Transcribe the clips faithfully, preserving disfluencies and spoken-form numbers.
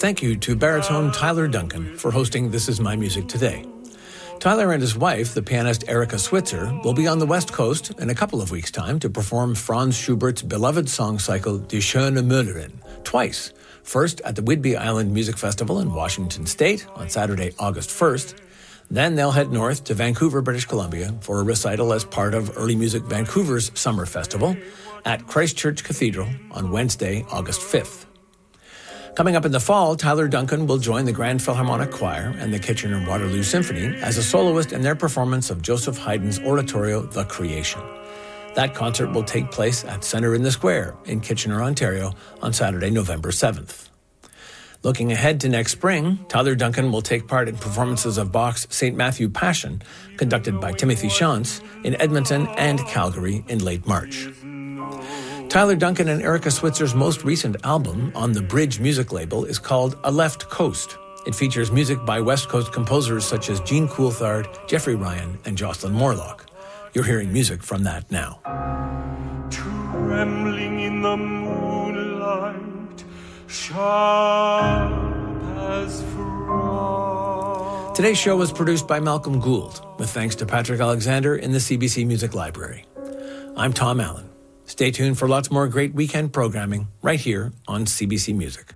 Thank you to baritone Tyler Duncan for hosting This Is My Music Today. Tyler and his wife, the pianist Erika Switzer, will be on the West Coast in a couple of weeks' time to perform Franz Schubert's beloved song cycle Die Schöne Müllerin twice. First at the Whidbey Island Music Festival in Washington State on Saturday, August first. Then they'll head north to Vancouver, British Columbia for a recital as part of Early Music Vancouver's Summer Festival at Christchurch Cathedral on Wednesday, August fifth. Coming up in the fall, Tyler Duncan will join the Grand Philharmonic Choir and the Kitchener-Waterloo Symphony as a soloist in their performance of Joseph Haydn's oratorio, The Creation. That concert will take place at Centre in the Square in Kitchener, Ontario on Saturday, November seventh. Looking ahead to next spring, Tyler Duncan will take part in performances of Bach's Saint Matthew Passion, conducted by Timothy Shantz, in Edmonton and Calgary in late March. Tyler Duncan and Erika Switzer's most recent album on the Bridge music label is called A Left Coast. It features music by West Coast composers such as Gene Coulthard, Jeffrey Ryan, and Jocelyn Morlock. You're hearing music from that now. Trembling in the moonlight, sharp as frost. Today's show was produced by Malcolm Gould, with thanks to Patrick Alexander in the C B C Music Library. I'm Tom Allen. Stay tuned for lots more great weekend programming right here on C B C Music.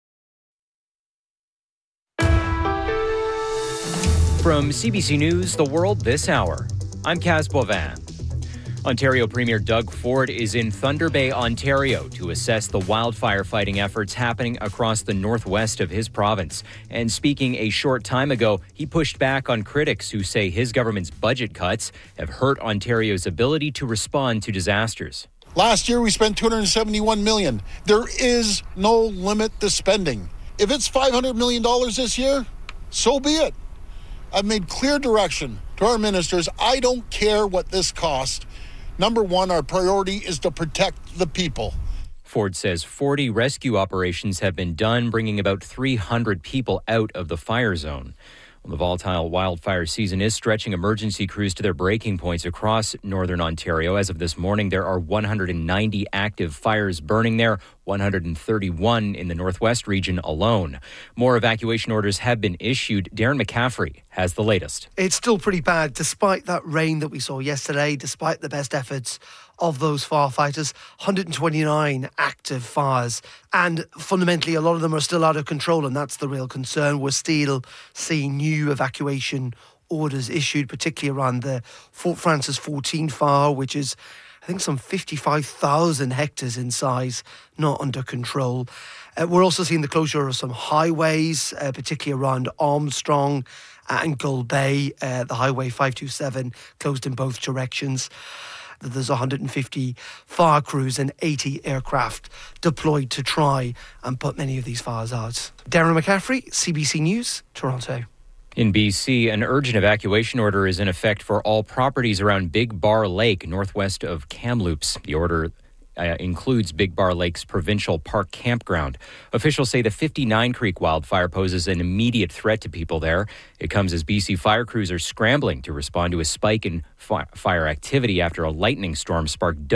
From C B C News, The World This Hour, I'm Kaz Boivin. Ontario Premier Doug Ford is in Thunder Bay, Ontario, to assess the wildfire fighting efforts happening across the northwest of his province. And speaking a short time ago, he pushed back on critics who say his government's budget cuts have hurt Ontario's ability to respond to disasters. Last year, we spent two hundred seventy-one million dollars. There is no limit to spending. If it's five hundred million dollars this year, so be it. I've made clear direction to our ministers. I don't care what this costs. Number one, our priority is to protect the people. Ford says forty rescue operations have been done, bringing about three hundred people out of the fire zone. Well, the volatile wildfire season is stretching emergency crews to their breaking points across northern Ontario. As of this morning, there are one hundred ninety active fires burning there, one hundred thirty-one in the northwest region alone. More evacuation orders have been issued. Darren McCaffrey has the latest. It's still pretty bad, despite that rain that we saw yesterday, despite the best efforts of those firefighters. one hundred twenty-nine active fires, and fundamentally a lot of them are still out of control, and that's the real concern. We're still seeing new evacuation orders issued, particularly around the Fort Francis fourteen fire, which is I think some fifty-five thousand hectares in size, not under control. Uh, we're also seeing the closure of some highways, uh, particularly around Armstrong and Gull Bay. Uh, the Highway five two seven closed in both directions. There's one hundred fifty fire crews and eighty aircraft deployed to try and put many of these fires out. Darren McCaffrey, C B C News, Toronto. In B C, an urgent evacuation order is in effect for all properties around Big Bar Lake, northwest of Kamloops. The order uh, includes Big Bar Lake's Provincial Park Campground. Officials say the fifty-nine Creek wildfire poses an immediate threat to people there. It comes as B C fire crews are scrambling to respond to a spike in fi- fire activity after a lightning storm sparked